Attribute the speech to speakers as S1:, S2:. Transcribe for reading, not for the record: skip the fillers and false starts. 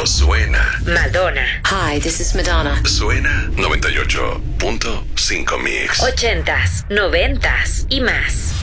S1: cuando suena.
S2: Madonna.
S3: Hi, this is Madonna.
S1: Suena 98.5 Mix.
S2: 80s, 90s y más.